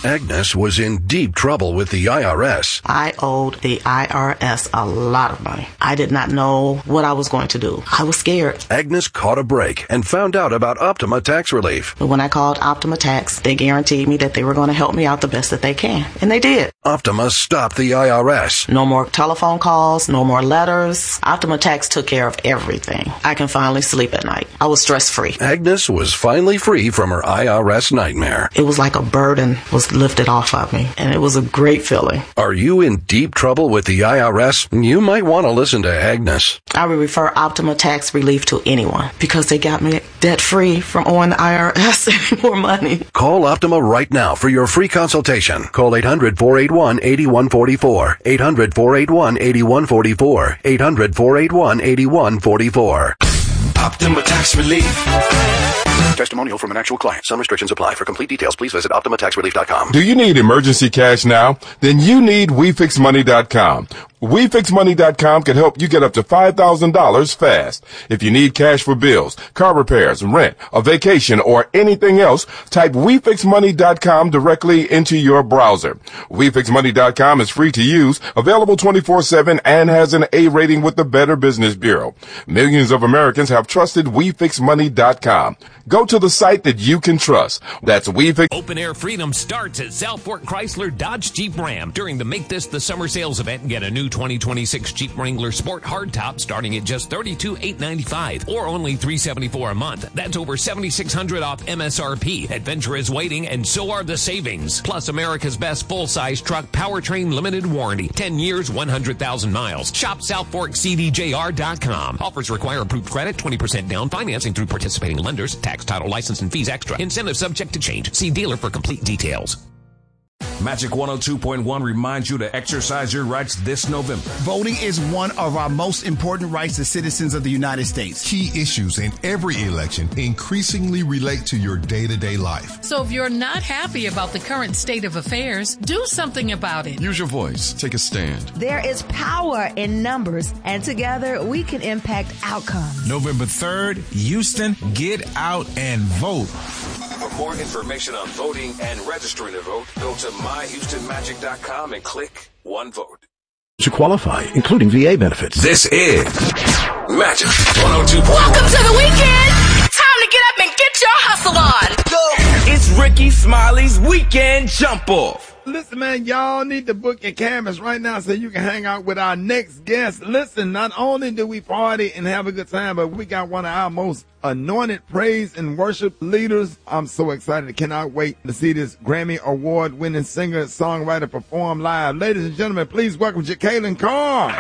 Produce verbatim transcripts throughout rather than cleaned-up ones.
Agnes was in deep trouble with the I R S. I owed the I R S a lot of money. I did not know what I was going to do. I was scared. Agnes caught a break and found out about Optima Tax Relief. But when I called Optima Tax, they guaranteed me that they were going to help me out the best that they can. And they did. Optima stopped the I R S. No more telephone calls, no more letters. Optima Tax took care of everything. I can finally sleep at night. I was stress-free. Agnes was finally free from her I R S nightmare. It was like a burden was lifted off of me, and it was a great feeling. Are you in deep trouble with the I R S? You might want to listen to Agnes. I would refer Optima Tax Relief to anyone because they got me debt-free from owing the I R S any more money. Call Optima right now for your free consultation. Call eight hundred, four eight one, eight one four four. eight hundred, four eight one, eight one four four. eight hundred, four eight one, eight one four four. Optima Tax Relief. Testimonial from an actual client. Some restrictions apply. For complete details, please visit Optima Tax Relief dot com. Do you need emergency cash now? Then you need We Fix Money dot com. We Fix Money dot com can help you get up to five thousand dollars fast. If you need cash for bills, car repairs, rent, a vacation, or anything else, type We Fix Money dot com directly into your browser. We Fix Money dot com is free to use, available twenty-four seven, and has an A rating with the Better Business Bureau. Millions of Americans have trusted We Fix Money dot com. Go to the site that you can trust. That's We Fix. Open Air Freedom starts at Southport Chrysler Dodge Jeep Ram during the Make This the Summer Sales event and get a new twenty twenty-six Jeep Wrangler Sport Hardtop starting at just thirty-two thousand eight hundred ninety-five dollars or only three hundred seventy-four dollars a month. That's over seven thousand six hundred dollars off M S R P. Adventure is waiting and so are the savings. Plus America's best full-size truck powertrain limited warranty. ten years, one hundred thousand miles. Shop South Fork C D J R dot com. Offers require approved credit, twenty percent down, financing through participating lenders, tax, title, license, and fees extra. Incentive subject to change. See dealer for complete details. Magic one oh two point one reminds you to exercise your rights this November. Voting is one of our most important rights as citizens of the United States. Key issues in every election increasingly relate to your day-to-day life. So if you're not happy about the current state of affairs, do something about it. Use your voice. Take a stand. There is power in numbers, and together we can impact outcomes. November third, Houston, get out and vote. For more information on voting and registering to vote, go to my houston magic dot com and click One Vote. To qualify, including V A benefits. This is Magic one oh two point one. Welcome to the weekend. Time to get up and get your hustle on. Go. It's Ricky Smiley's Weekend Jump Off. Listen, man, y'all need to book your canvas right now so you can hang out with our next guest. Listen, not only do we party and have a good time, but we got one of our most anointed praise and worship leaders. I'm so excited. Cannot wait to see this Grammy Award-winning singer, songwriter perform live. Ladies and gentlemen, please welcome Jekalyn Carr.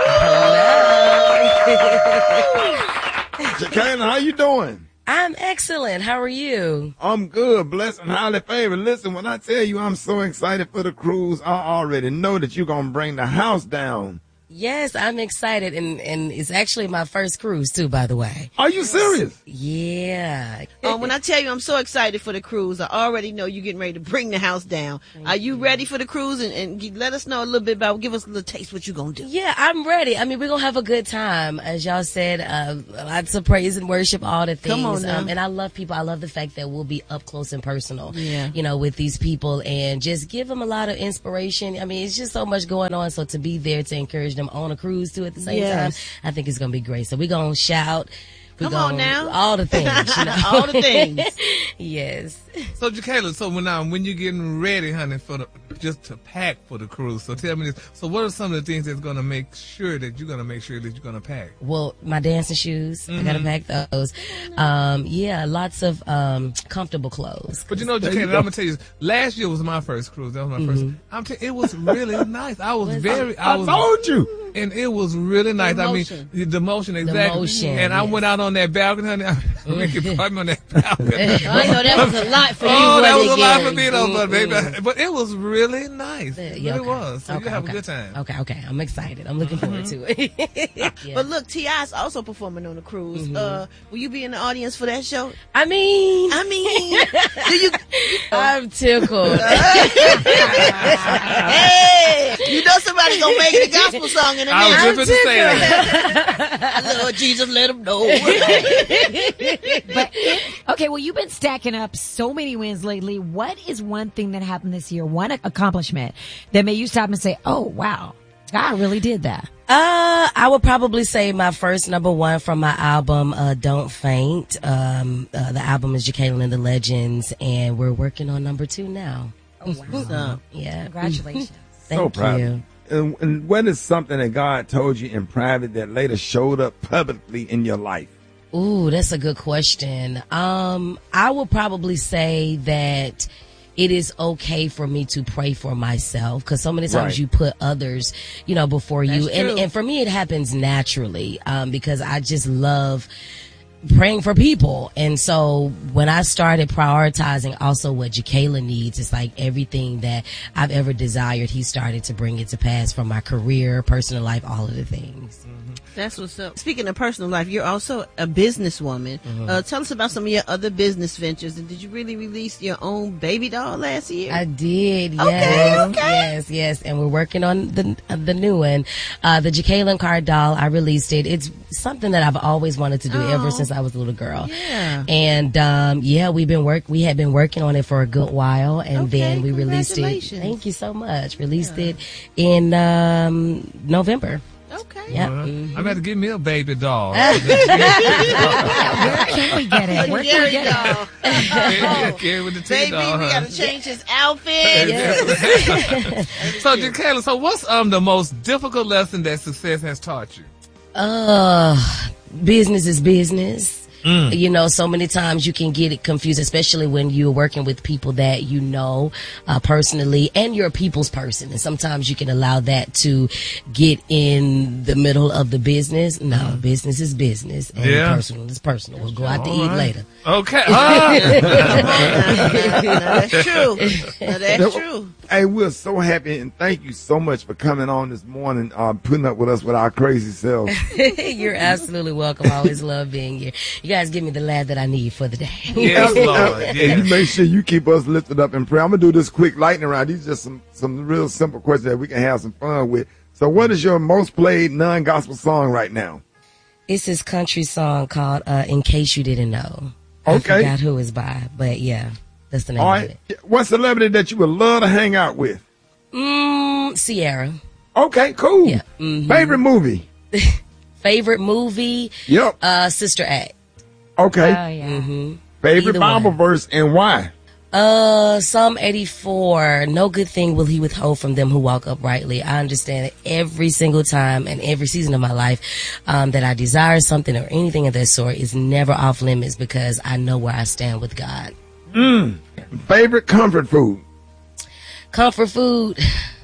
Jekalyn, how you doing? I'm excellent. How are you? I'm good, blessed and highly favored. Listen, when I tell you I'm so excited for the cruise, I already know that you're going to bring the house down. Yes, I'm excited, and, and it's actually my first cruise, too, by the way. Are you serious? Yeah. Oh, when I tell you I'm so excited for the cruise, I already know you're getting ready to bring the house down. Thank Are you you. ready for the cruise? And, and let us know a little bit about, give us a little taste what you're going to do. Yeah, I'm ready. I mean, we're going to have a good time. As y'all said, uh, lots of praise and worship, all the things. Come on now. Um, and I love people. I love the fact that we'll be up close and personal, Yeah. you know, with these people and just give them a lot of inspiration. I mean, it's just so much going on. So to be there to encourage them on a cruise, too, at the same Yes. time, I think it's going to be great. So we're going to shout. We're Come gonna, on now. All the things, you know. All the things. Yes. So, Jekalyn, so when um, when you're getting ready, honey, for the just to pack for the cruise, so tell me this. So, what are some of the things that's going to make sure that you're going to make sure that you're going to pack? Well, my dancing shoes, Mm-hmm. I got to pack those. Um, yeah, lots of um, comfortable clothes. But you know, Jekalyn, I'm gonna tell you, last year was my first cruise. That was my Mm-hmm. first. I'm t- it was really nice. I was very. I, I was, told you. And it was really nice. The I motion. mean, the motion exactly. motion, and I yes. went out on that balcony, honey. I mean, you put me on that balcony. I know that was a lot for you. Oh, that was a wasn't lot it, for me, though, but Gary? baby. But it was really nice. It Yeah, really okay. was. So okay, you have okay. a good time. Okay, okay. I'm excited. I'm looking forward to it. Yeah. But look, T I is also performing on the cruise. Mm-hmm. Uh, will you be in the audience for that show? I mean, I mean, do you? I'm tickled. Hey, You know somebody gonna make it a gospel song in a minute. I was just going to say that. Lord Jesus, let him know. But okay, well, you've been stacking up so many wins lately. What is one thing that happened this year, one accomplishment that made you stop and say, "Oh, wow, God really did that"? Uh, I would probably say my first number one from my album, uh, Don't Faint. Um, uh, the album is Jacqueline and the Legends, and we're working on number two now. Oh, wow. So, yeah. Congratulations. Thank so proud. you. And, and what is something that God told you in private that later showed up publicly in your life? Ooh, that's a good question. Um, I would probably say that it is okay for me to pray for myself, because so many times Right. you put others, you know, before you. That's And, true. and for me, it happens naturally, um, because I just love praying for people. And so when I started prioritizing also what Jacqueline needs, it's like everything that I've ever desired, he started to bring it to pass, from my career, personal life, all of the things. That's what's up. Speaking of personal life, you're also a businesswoman. Mhm. Uh, tell us about some of your other business ventures. And did you really release your own baby doll last year? I did, yes, Okay, okay. yes, yes, and we're working on the uh, the new one, uh, the Jacqueline Card doll. I released it. It's something that I've always wanted to do Oh. ever since I was a little girl. Yeah. And um, yeah, we've been work. We had been working on it for a good while, and Okay, then we released it. congratulations. Thank you so much. Released it in um, November. Okay. Yeah. Well, Mhm. I'm going to give me a baby doll. Where can we get it? Where can we Gary get it? doll. Yeah, Gary with the T Baby, doll. we huh? gotta change his outfit. So, Jacqueline, so what's um the most difficult lesson that success has taught you? Uh, business is business. Mm. You know, so many times you can get it confused, especially when you're working with people that you know uh, personally, and you're a people's person. And sometimes you can allow that to get in the middle of the business. No, business is business, and Yeah. personal is personal. We'll go out to All eat right. later. Okay. Ah. No, that's true. No, that's true. Hey, we're so happy, and thank you so much for coming on this morning, uh, putting up with us with our crazy selves. You're absolutely welcome. I always love being here. You guys give me the laugh that I need for the day. Yes, Lord. And Yes. you make sure you keep us lifted up in prayer. I'm gonna do this quick lightning round. These are just some some real simple questions that we can have some fun with. So, what is your most played non-gospel song right now? It's this country song called uh, "In Case You Didn't Know." Okay. I forgot who it's by, but yeah, that's the name All of right. it. What celebrity that you would love to hang out with? Mm, Sierra. Okay, cool. Yeah. Mhm. Favorite movie? Favorite movie? Yep. Uh, Sister Act. Okay. Oh, yeah. Mm-hmm. Favorite Either Bible one. verse and why? Uh, Psalm eighty-four. No good thing will he withhold from them who walk uprightly. I understand that every single time and every season of my life, um, that I desire something or anything of that sort is never off limits, because I know where I stand with God. Mm. Favorite comfort food? Comfort food.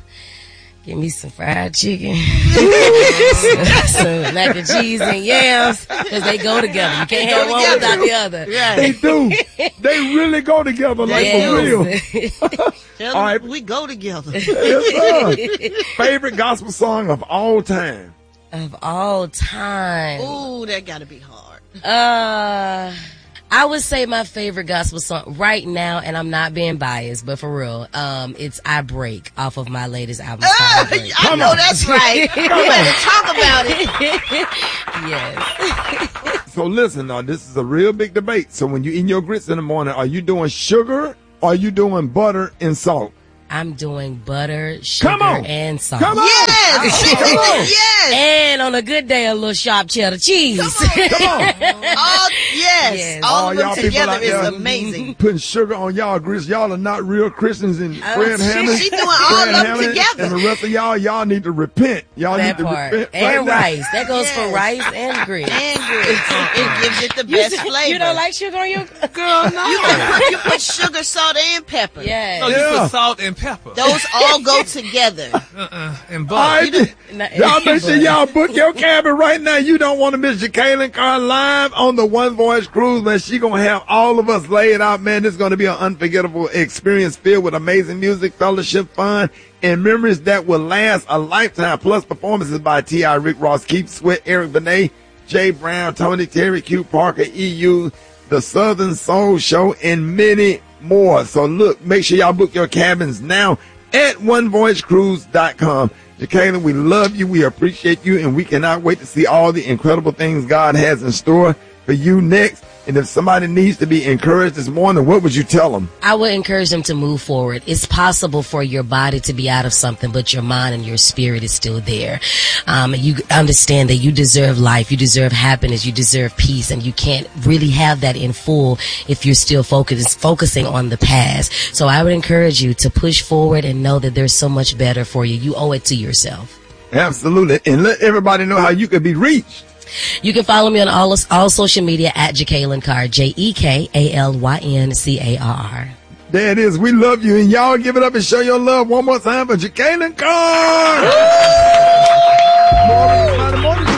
Give me some fried chicken, some, some mac and cheese and yams, because they go together. You can't have one without the other. They do. They really go together, like for real. Tell All them right. we go together. Yes, sir. Favorite gospel song of all time? Of all time. Ooh, that gotta be hard. Uh, I would say my favorite gospel song right now, and I'm not being biased, but for real, um, it's "I Break" off of my latest album. Ah, I Break. I know that's right. You better talk about it. Yes. So listen, now this is a real big debate. So when you eat your grits in the morning, are you doing sugar or are you doing butter and salt? I'm doing butter, sugar, Come on. and salt. Come on. Yes. Come on. Yes. And on a good day, a little sharp cheddar cheese. Come on. All, yes. Yes. All All of them y'all people together out is there amazing. Putting sugar on y'all grits. Y'all are not real Christians. And Oh, Fred she- Hammond, she doing all Fred of them Hammond together. and the rest of y'all, y'all need to repent. Y'all That need to part. repent. And right now. rice. That goes Yes. for rice and grits. And grits. It gives it the best flavor. You don't like sugar on your Girl, no. You can put, you put sugar, salt, and pepper. Yes. No, you Yeah. put salt and pepper. Those all go together. Uh-uh. And All butter. right, Not- y'all make sure y'all book your cabin right now. You don't want to miss Jacqueline Carr live on the One Voice Cruise, man. She gonna have all of us laid out, man. This is gonna be an unforgettable experience filled with amazing music, fellowship, fun, and memories that will last a lifetime. Plus performances by T I, Rick Ross, Keith Sweat, Eric Benet, Jay Brown, Tony Terry, Q Parker, E U, The Southern Soul Show, and many more. So look, make sure y'all book your cabins now. at one voyage cruise dot com. Jacqueline, we love you. We appreciate you. And we cannot wait to see all the incredible things God has in store for you next. And if somebody needs to be encouraged this morning, what would you tell them? I would encourage them to move forward. It's possible for your body to be out of something, but your mind and your spirit is still there. Um, you understand that you deserve life, you deserve happiness, you deserve peace, and you can't really have that in full if you're still focused, focusing on the past. So I would encourage you to push forward and know that there's so much better for you. You owe it to yourself. Absolutely. And let everybody know how you can be reached. You can follow me on all all social media at Jacqueline Carr, J E K A L Y N C A R R. There it is. We love you. And y'all give it up and show your love one more time for Jacqueline Carr. Morning, morning, morning.